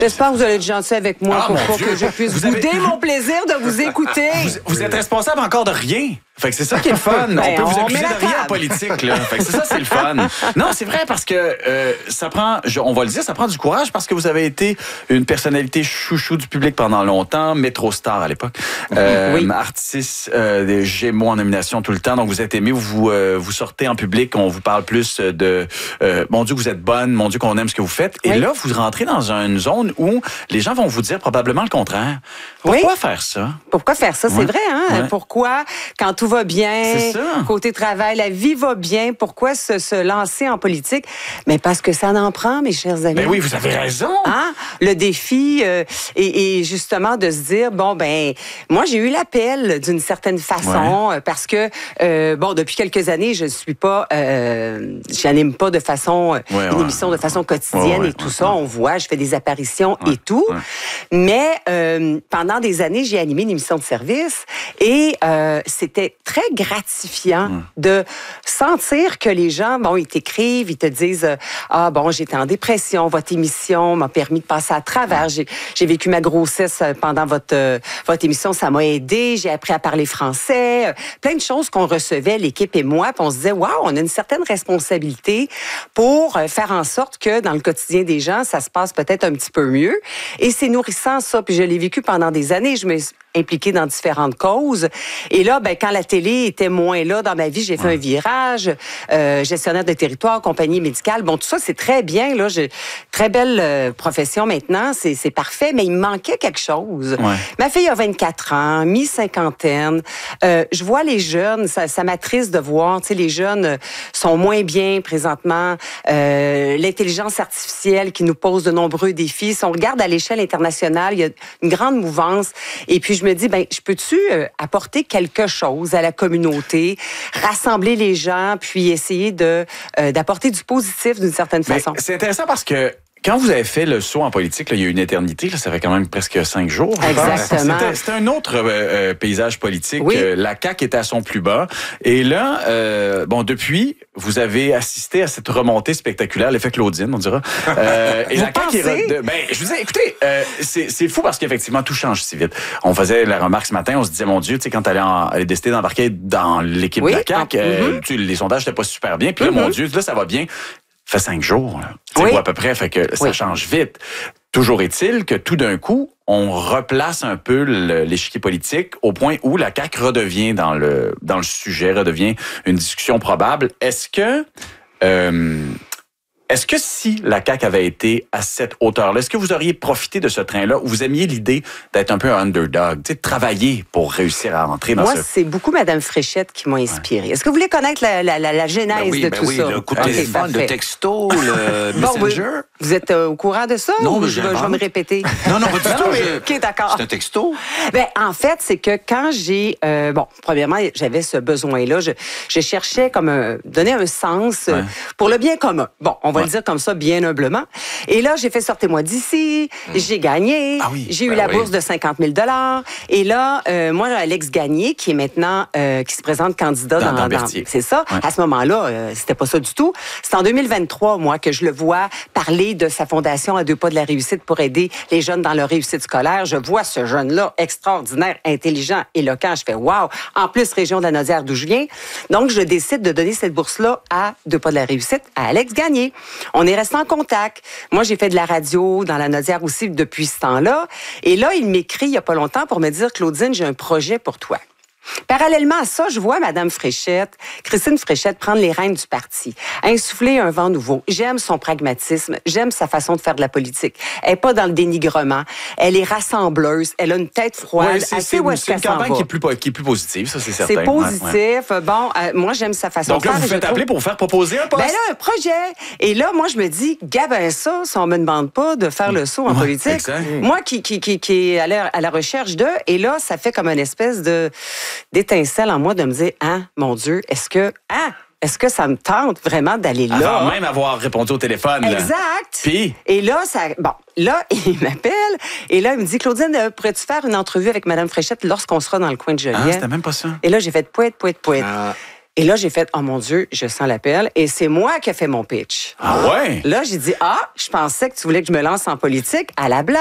J'espère que vous allez être gentil avec moi pour pas que je puisse bouder mon plaisir de vous écouter. Vous êtes responsable encore de rien. Fait que c'est ça qui est le fun. On peut vous accuser de rien en politique, là. Fait que c'est ça, c'est le fun. Non, c'est vrai parce que ça prend, on va le dire, ça prend du courage parce que vous avez été une personnalité chouchou du public pendant longtemps, métro star à l'époque, artiste des Gémeaux en nomination tout le temps. Donc vous êtes aimé, vous sortez en public, on vous parle plus de mon Dieu, vous êtes bonne, mon Dieu, qu'on aime ce que vous faites. Et là, vous rentrez dans une zone où les gens vont vous dire probablement le contraire. Pourquoi faire ça? Pourquoi faire ça? C'est vrai, hein? Pourquoi, quand tout va bien, côté travail, la vie va bien, pourquoi se lancer en politique? Mais parce que ça en prend, mes chers amis. Ben oui, vous avez raison. Hein? Le défi est justement de se dire, bon, ben, moi, j'ai eu l'appel d'une certaine façon parce que, depuis quelques années, je suis pas, j'anime pas de façon, une émission de façon quotidienne et tout ça. On voit, je fais des apparitions et tout. Mais pendant des années, j'ai animé une émission de service et c'était très gratifiant de sentir que les gens, ils t'écrivent, ils te disent j'étais en dépression, votre émission m'a permis de passer à travers. J'ai vécu ma grossesse pendant votre émission, ça m'a aidé, j'ai appris à parler français, plein de choses qu'on recevait, l'équipe et moi, puis on se disait, on a une certaine responsabilité pour faire en sorte que dans le quotidien des gens, ça se passe peut-être un petit peu mieux. Et c'est nourrissant, ça, puis je l'ai vécu pendant des années. Je me suis impliquée dans différentes causes. Et là, quand la télé était moins là dans ma vie, j'ai fait un virage, gestionnaire de territoire, compagnie médicale. Bon, tout ça, c'est très bien, là. J'ai très belle profession maintenant, c'est parfait, mais il me manquait quelque chose. Ma fille a 24 ans, mi-cinquantaine. Je vois les jeunes, ça m'attriste de voir, tu sais, les jeunes sont moins bien présentement. L'intelligence artificielle qui nous pose de nombreux défis. Si on regarde à l'échelle internationale, il y a une grande mouvance. Et puis, je me dis, je peux-tu apporter quelque chose à la communauté, rassembler les gens, puis essayer d'apporter du positif d'une certaine façon? C'est intéressant parce que quand vous avez fait le saut en politique, là, il y a une éternité, là, ça fait quand même presque 5 jours. Exactement. C'était un autre paysage politique. La CAQ était à son plus bas. Et là, depuis, vous avez assisté à cette remontée spectaculaire, l'effet Claudine, on dira. Et la CAQ je vous dis, écoutez, c'est fou parce qu'effectivement, tout change si vite. On faisait la remarque ce matin, on se disait, mon Dieu, tu sais, quand elle a décidé d'embarquer dans l'équipe de la CAQ, les sondages n'étaient pas super bien. Puis là, mon Dieu, là, ça va bien. Ça fait 5 jours, là. À peu près, fait que ça change vite. Toujours est-il que tout d'un coup, on replace un peu l'échiquier politique au point où la CAQ redevient dans le sujet, redevient une discussion probable. Est-ce que si la CAQ avait été à cette hauteur-là, est-ce que vous auriez profité de ce train-là ou vous aimiez l'idée d'être un peu un underdog, de travailler pour réussir à entrer dans Moi, c'est beaucoup Mme Fréchette qui m'a inspirée. Est-ce que vous voulez connaître la genèse de tout ça? Le coup de téléphone, le texto, le Messenger. Vous êtes au courant de ça? Non, ou mais je vais me répéter? Non, pas du tout. OK, d'accord. C'est un texto? En fait, c'est que quand j'ai... premièrement, j'avais ce besoin-là. Je cherchais donner un sens pour le bien commun. Bon, on va le dire comme ça, bien humblement. Et là, j'ai fait Sortez-moi d'ici. J'ai gagné. J'ai eu la bourse de 50 000 $. Et là, moi, Alex Gagné, qui est maintenant... qui se présente candidat dans Berthier. C'est ça. À ce moment-là, c'était pas ça du tout. C'est en 2023, moi, que je le vois parler de sa fondation à 2 pas de la réussite pour aider les jeunes dans leur réussite scolaire. Je vois ce jeune-là extraordinaire, intelligent, éloquent. Je fais wow! En plus, région de la Naudière d'où je viens. Donc, je décide de donner cette bourse-là à 2 pas de la réussite, à Alex Gagné. On est resté en contact. Moi, j'ai fait de la radio dans la Naudière aussi depuis ce temps-là. Et là, il m'écrit il y a pas longtemps pour me dire, Claudine, j'ai un projet pour toi. Parallèlement à ça, je vois Mme Fréchette, Christine Fréchette, prendre les rênes du parti, insuffler un vent nouveau. J'aime son pragmatisme, j'aime sa façon de faire de la politique. Elle n'est pas dans le dénigrement, elle est rassembleuse, elle a une tête froide. C'est une campagne qui est plus positive, ça c'est certain. C'est positif. Moi j'aime sa façon de faire. Donc là, vous faites appeler pour vous faire proposer un poste? Un projet. Et là, moi je me dis, ça, si on me demande pas de faire le saut en politique. Exact. Moi qui est à la recherche de, et là, ça fait comme une espèce d'étincelle en moi de me dire, mon Dieu, est-ce que ça me tente vraiment d'aller là? Avant même avoir répondu au téléphone. Là. Exact. Puis? Et là, il m'appelle. Et là, il me dit, Claudine, pourrais-tu faire une entrevue avec Mme Fréchette lorsqu'on sera dans le coin de Joliette? C'était même pas ça. Et là, j'ai fait poète. Et là, j'ai fait, oh mon Dieu, je sens l'appel. Et c'est moi qui ai fait mon pitch. Ah ouais? Là, j'ai dit, je pensais que tu voulais que je me lance en politique à la blague.